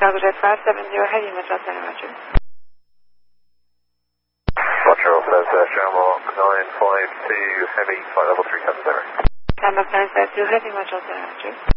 Chicago Jet 570 Heavy, Metro Center, Roger. Metro says Shamrock 952 Heavy, flight level 370. Shamrock 952 Heavy, Metro Center, Roger.